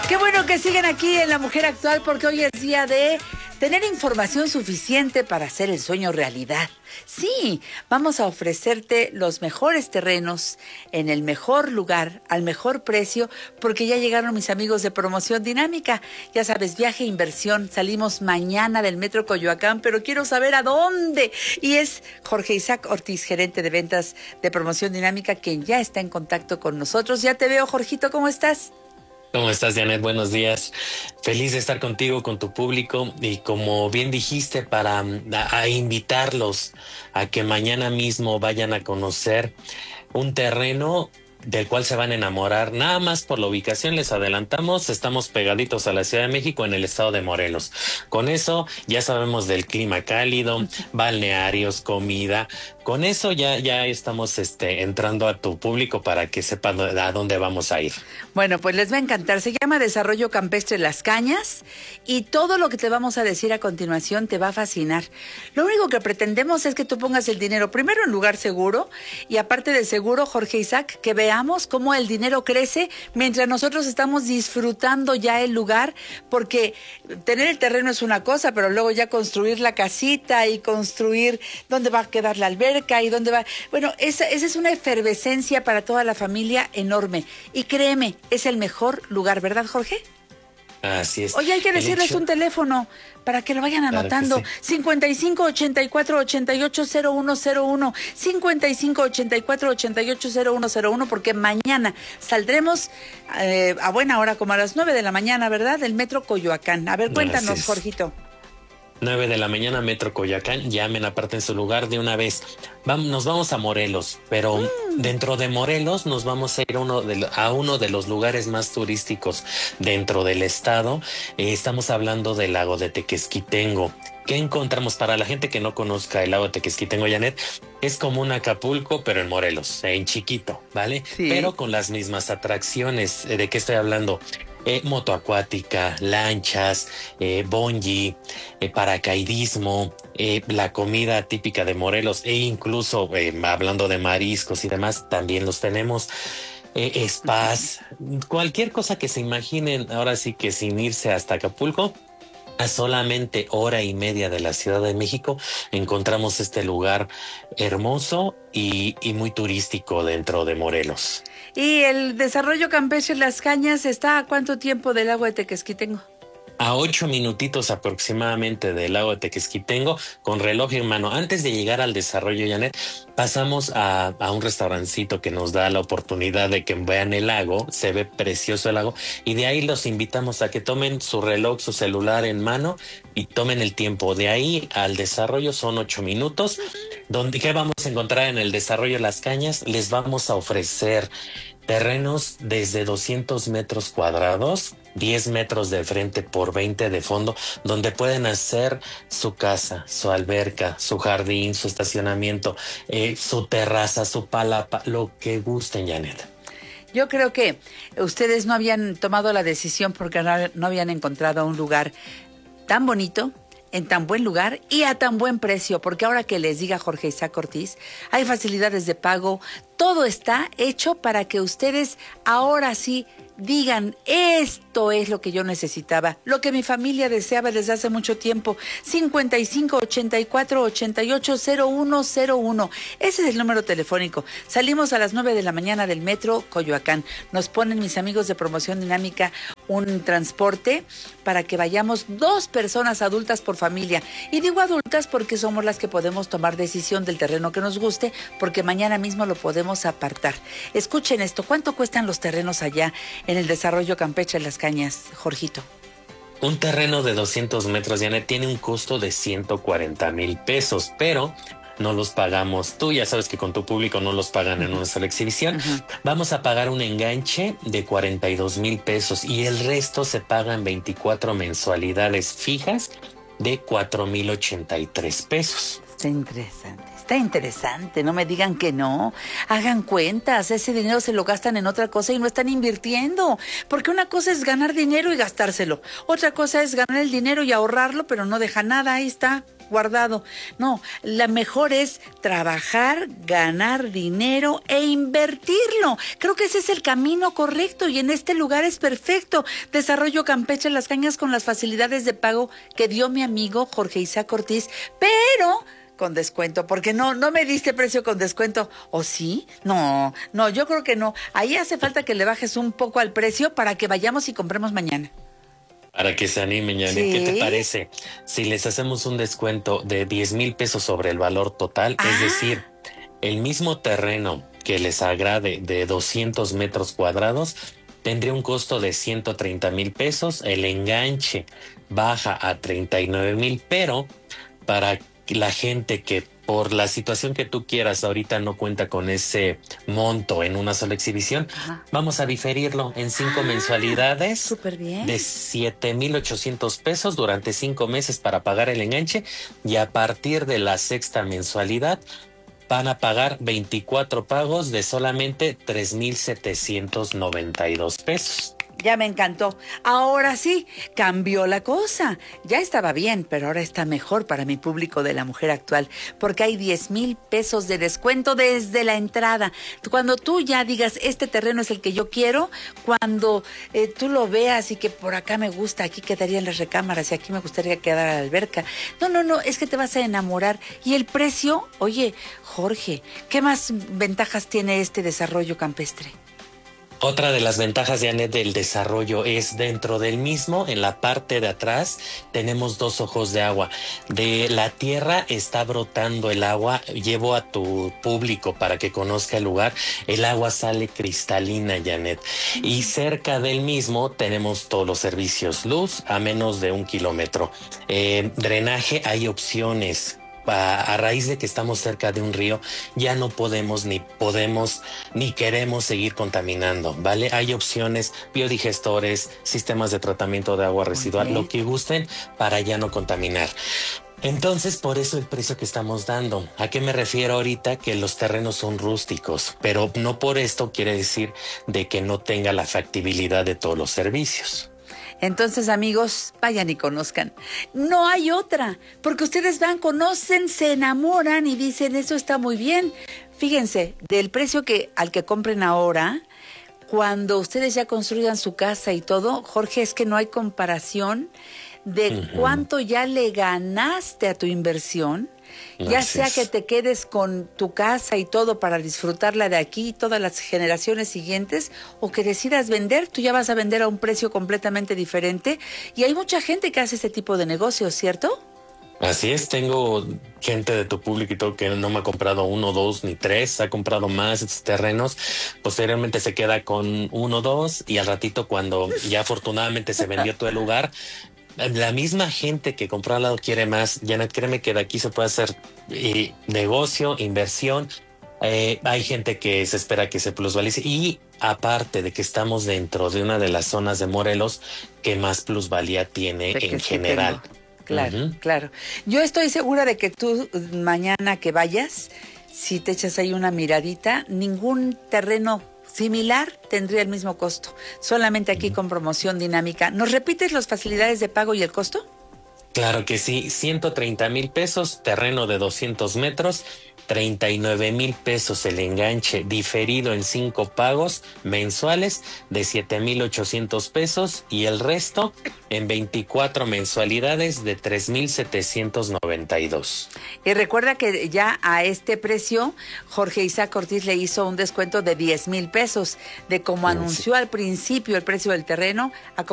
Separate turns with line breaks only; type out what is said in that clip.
Qué bueno que siguen aquí en La Mujer Actual, porque hoy es día de tener información suficiente para hacer el sueño realidad. Sí, vamos a ofrecerte los mejores terrenos en el mejor lugar, al mejor precio, porque ya llegaron mis amigos de Promoción Dinámica. Ya sabes, viaje e inversión. Salimos mañana del Metro Coyoacán, pero quiero saber a dónde. Y es Jorge Isaac Ortiz, gerente de ventas de Promoción Dinámica, quien ya está en contacto con nosotros. Ya te veo, Jorgito, ¿cómo estás?
¿Cómo estás, Janet? Buenos días. Feliz de estar contigo, con tu público y como bien dijiste, para invitarlos a que mañana mismo vayan a conocer un terreno del cual se van a enamorar. Nada más por la ubicación, les adelantamos, estamos pegaditos a la Ciudad de México en el estado de Morelos. Con eso ya sabemos del clima cálido, balnearios, comida. Con eso ya estamos entrando a tu público para que sepan a dónde vamos a ir.
Bueno, pues les va a encantar. Se llama Desarrollo Campestre Las Cañas y todo lo que te vamos a decir a continuación te va a fascinar. Lo único que pretendemos es que tú pongas el dinero primero en lugar seguro y aparte de seguro, Jorge Isaac, que veamos cómo el dinero crece mientras nosotros estamos disfrutando ya el lugar, porque tener el terreno es una cosa, pero luego ya construir la casita y construir dónde va a quedar la alberca y dónde va. Bueno, esa es una efervescencia para toda la familia enorme. Y créeme, es el mejor lugar, ¿verdad, Jorge?
Así es.
Oye, hay que decirles un teléfono para que lo vayan anotando. Claro sí. 5584-880101, 5584-880101, porque mañana saldremos a buena hora, como a las 9 de la mañana, ¿verdad? Del Metro Coyoacán. A ver, cuéntanos, Jorgito.
9 de la mañana, Metro Coyoacán, llamen, aparten su lugar de una vez. Nos vamos a Morelos, pero dentro de Morelos nos vamos a ir a uno de los lugares más turísticos dentro del estado. Estamos hablando del lago de Tequesquitengo. ¿Qué encontramos? Para la gente que no conozca el lago de Tequesquitengo, Janet, es como un Acapulco, pero en Morelos, en chiquito, ¿vale? Sí. Pero con las mismas atracciones. ¿De qué estoy hablando? Moto acuática, lanchas, bungee, paracaidismo, la comida típica de Morelos e incluso hablando de mariscos y demás, también los tenemos. Spas, cualquier cosa que se imaginen, ahora sí que sin irse hasta Acapulco. A solamente hora y media de la Ciudad de México encontramos este lugar hermoso y muy turístico dentro de Morelos.
¿Y el Desarrollo Campestre Las Cañas está a cuánto tiempo del lago de Tequesquitengo?
A 8 minutitos aproximadamente del lago de Tequesquitengo, con reloj en mano. Antes de llegar al desarrollo, Janet, pasamos a un restaurancito que nos da la oportunidad de que vean el lago. Se ve precioso el lago y de ahí los invitamos a que tomen su reloj, su celular en mano y tomen el tiempo. De ahí al desarrollo son 8 minutos. ¿Qué vamos a encontrar en el desarrollo Las Cañas? Les vamos a ofrecer terrenos desde 200 metros cuadrados, 10 metros de frente por 20 de fondo, donde pueden hacer su casa, su alberca, su jardín, su estacionamiento, su terraza, su palapa, lo que gusten, Janet.
Yo creo que ustedes no habían tomado la decisión porque no habían encontrado un lugar tan bonito, en tan buen lugar y a tan buen precio, porque ahora que les diga Jorge Isaac Ortiz, hay facilidades de pago, todo está hecho para que ustedes ahora sí digan, esto es lo que yo necesitaba, lo que mi familia deseaba desde hace mucho tiempo. 5584-880101. Ese es el número telefónico. Salimos a las 9 de la mañana del Metro Coyoacán. Nos ponen mis amigos de Promoción Dinámica un transporte para que vayamos 2 personas adultas por familia. Y digo adultas porque somos las que podemos tomar decisión del terreno que nos guste, porque mañana mismo lo podemos apartar. Escuchen esto, ¿cuánto cuestan los terrenos allá en el Desarrollo Campestre Las Cañas, Jorgito?
Un terreno de 200 metros, Janet, tiene un costo de 140,000 pesos, pero no los pagamos. Tú ya sabes que con tu público no los pagan en una sola exhibición. Vamos a pagar un enganche de 42,000 pesos y el resto se paga en 24 mensualidades fijas de 4,083 pesos.
Está interesante, no me digan que no. Hagan cuentas, ese dinero se lo gastan en otra cosa y no están invirtiendo. Porque una cosa es ganar dinero y gastárselo. Otra cosa es ganar el dinero y ahorrarlo, pero no deja nada, ahí está. guardado. No, la mejor es trabajar, ganar dinero e invertirlo. Creo que ese es el camino correcto y en este lugar es perfecto. Desarrollo Campeche Las Cañas con las facilidades de pago que dio mi amigo Jorge Isaac Ortiz, pero con descuento, porque no me diste precio con descuento. ¿O sí? No, yo creo que no. Ahí hace falta que le bajes un poco al precio para que vayamos y compremos mañana.
Para que se animen, Janet,
¿Sí?
¿Qué te parece si les hacemos un descuento de 10,000 pesos sobre el valor total? Es decir, el mismo terreno que les agrade de 200 metros cuadrados tendría un costo de 130,000 pesos. El enganche baja a 39,000, pero para la gente que por la situación que tú quieras ahorita no cuenta con ese monto en una sola exhibición, vamos a diferirlo en 5 mensualidades.
Súper bien.
De 7,800 pesos durante 5 meses para pagar el enganche, y a partir de la sexta mensualidad van a pagar 24 pagos de solamente 3,792 pesos.
Ya me encantó. Ahora sí, cambió la cosa. Ya estaba bien, pero ahora está mejor para mi público de la mujer actual, porque hay 10,000 pesos de descuento desde la entrada. Cuando tú ya digas, este terreno es el que yo quiero, cuando tú lo veas y que por acá me gusta, aquí quedarían las recámaras y aquí me gustaría quedar a la alberca. No, es que te vas a enamorar. Y el precio, oye, Jorge, ¿qué más ventajas tiene este desarrollo campestre?
Otra de las ventajas, Janet, del desarrollo es dentro del mismo, en la parte de atrás, tenemos 2 ojos de agua. De la tierra está brotando el agua. Llevo a tu público para que conozca el lugar. El agua sale cristalina, Janet. Y cerca del mismo tenemos todos los servicios. Luz a menos de 1 kilómetro. Drenaje, hay opciones. A raíz de que estamos cerca de un río, ya no podemos ni queremos seguir contaminando, ¿vale? Hay opciones, biodigestores, sistemas de tratamiento de agua residual, lo que gusten para ya no contaminar. Entonces, por eso el precio que estamos dando. ¿A qué me refiero ahorita? Que los terrenos son rústicos, pero no por esto quiere decir de que no tenga la factibilidad de todos los servicios.
Entonces, amigos, vayan y conozcan. No hay otra, porque ustedes van, conocen, se enamoran y dicen, eso está muy bien. Fíjense, del precio al que compren ahora, cuando ustedes ya construyan su casa y todo, Jorge, es que no hay comparación de cuánto ya le ganaste a tu inversión. Ya sea que te quedes con tu casa y todo para disfrutarla de aquí todas las generaciones siguientes, o que decidas vender, tú ya vas a vender a un precio completamente diferente. Y hay mucha gente que hace este tipo de negocios, ¿cierto?
Así es, tengo gente de tu público y todo que no me ha comprado 1, 2 ni 3, ha comprado más terrenos, posteriormente se queda con 1, 2 y al ratito cuando ya afortunadamente se vendió todo el lugar, la misma gente que compró al lado quiere más. Janet, créeme que de aquí se puede hacer negocio, inversión. Hay gente que se espera que se plusvalice y aparte de que estamos dentro de una de las zonas de Morelos que más plusvalía tiene en general.
Claro. Yo estoy segura de que tú mañana que vayas, si te echas ahí una miradita, ningún terreno similar tendría el mismo costo. Solamente aquí con promoción dinámica. ¿Nos repites las facilidades de pago y el costo?
Claro que sí, 130,000 pesos, terreno de 200 metros, 39,000 pesos el enganche diferido en 5 pagos mensuales de 7,800 pesos y el resto en 24 mensualidades de 3,792.
Y recuerda que ya a este precio Jorge Isaac Ortiz le hizo un descuento de 10,000 pesos, de como anunció al principio el precio del terreno a